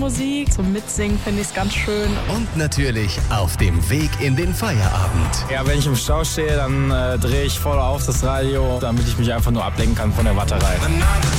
Musik. Zum Mitsingen finde ich es ganz schön. Und natürlich auf dem Weg in den Feierabend. Ja, wenn ich im Stau stehe, dann drehe ich voll auf das Radio, damit ich mich einfach nur ablenken kann von der Warterei.